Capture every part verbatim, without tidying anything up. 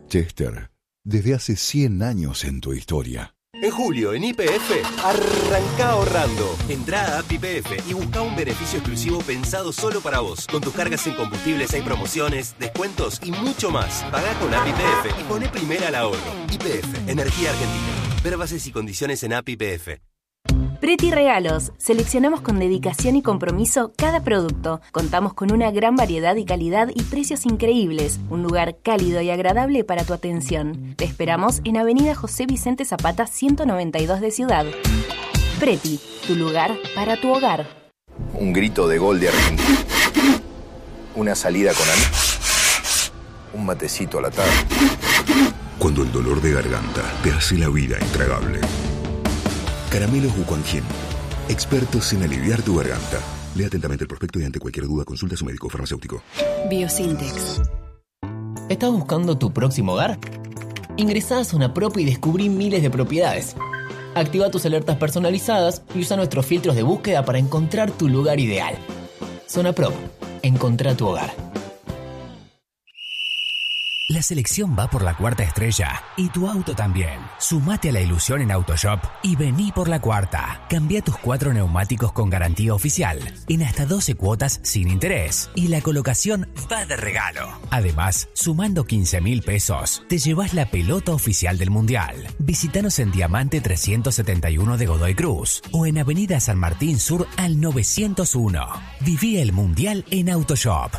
Chester, desde hace cien años en tu historia. En julio, en Y P F, arranca ahorrando. Entrá a App Y P F y busca un beneficio exclusivo pensado solo para vos. Con tus cargas en combustibles hay promociones, descuentos y mucho más. Pagá con App Y P F y poné primera al ahorro. Y P F, Energía Argentina. Ver bases y condiciones en App Y P F. Preti Regalos. Seleccionamos con dedicación y compromiso cada producto. Contamos con una gran variedad y calidad y precios increíbles. Un lugar cálido y agradable para tu atención. Te esperamos en Avenida José Vicente Zapata ciento noventa y dos de Ciudad. Preti, tu lugar para tu hogar. Un grito de gol de Argentina. Una salida con amigos. Un matecito a la tarde. Cuando el dolor de garganta te hace la vida intragable. Caramelos Wuquanjin, expertos en aliviar tu garganta. Lea atentamente el prospecto y ante cualquier duda consulta a su médico farmacéutico. Biosintex. ¿Estás buscando tu próximo hogar? Ingresá a Zona Prop y descubrí miles de propiedades. Activa tus alertas personalizadas y usa nuestros filtros de búsqueda para encontrar tu lugar ideal. Zona Prop. Encontrá tu hogar. La selección va por la cuarta estrella y tu auto también. Sumate a la ilusión en Autoshop y vení por la cuarta. Cambia tus cuatro neumáticos con garantía oficial en hasta doce cuotas sin interés y la colocación va de regalo. Además, sumando quince mil pesos, te llevas la pelota oficial del Mundial. Visítanos en Diamante trescientos setenta y uno de Godoy Cruz o en Avenida San Martín Sur al novecientos uno. Viví el Mundial en Autoshop.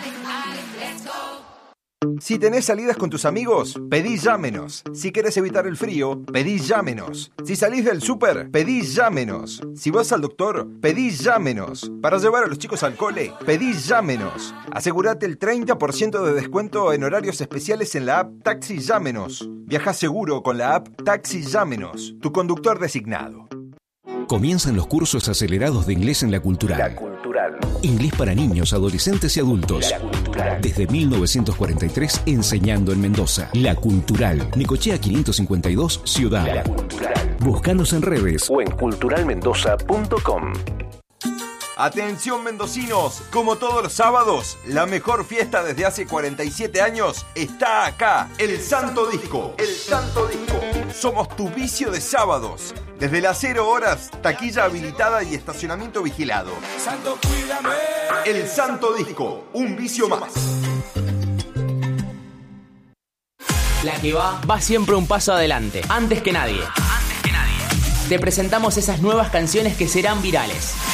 Si tenés salidas con tus amigos, pedí Llámenos. Si querés evitar el frío, pedí Llámenos. Si salís del súper, pedí Llámenos. Si vas al doctor, pedí Llámenos. Para llevar a los chicos al cole, pedí Llámenos. Asegúrate el treinta por ciento de descuento en horarios especiales en la app Taxi Llámenos. Viaja seguro con la app Taxi Llámenos, tu conductor designado. Comienzan los cursos acelerados de inglés en La Cultural. La Cultural. Inglés para niños, adolescentes y adultos. La Cultural. Desde mil novecientos cuarenta y tres enseñando en Mendoza. La Cultural. Necochea quinientos cincuenta y dos, Ciudad. La Cultural. Búscanos en redes o en cultural mendoza punto com. Atención mendocinos, como todos los sábados, la mejor fiesta desde hace cuarenta y siete años está acá, el Santo Disco. El Santo Disco. Somos tu vicio de sábados. Desde las cero horas, taquilla habilitada y estacionamiento vigilado. Santo, cuídame. El Santo Disco, un vicio más. La que va, va siempre un paso adelante, antes que nadie. Antes que nadie. Te presentamos esas nuevas canciones que serán virales.